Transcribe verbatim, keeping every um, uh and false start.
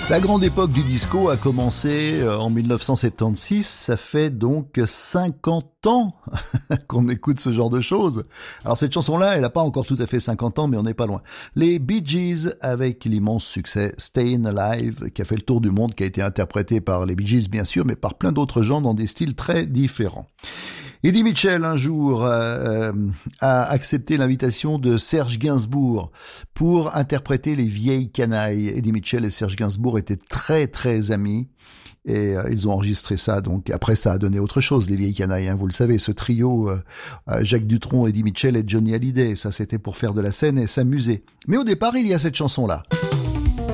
La grande époque du disco a commencé en dix-neuf cent soixante-seize, ça fait donc cinquante ans qu'on écoute ce genre de choses. Alors cette chanson-là, elle n'a pas encore tout à fait cinquante ans, mais on n'est pas loin. Les Bee Gees avec l'immense succès Stayin' Alive, qui a fait le tour du monde, qui a été interprété par les Bee Gees bien sûr, mais par plein d'autres gens dans des styles très différents. Eddie Mitchell, un jour, euh, a accepté l'invitation de Serge Gainsbourg pour interpréter Les Vieilles Canailles. Eddie Mitchell et Serge Gainsbourg étaient très très amis et euh, ils ont enregistré ça. Donc après, ça a donné autre chose, Les Vieilles Canailles. Hein, vous le savez, ce trio, euh, Jacques Dutronc, Eddie Mitchell et Johnny Hallyday, ça c'était pour faire de la scène et s'amuser. Mais au départ, il y a cette chanson-là.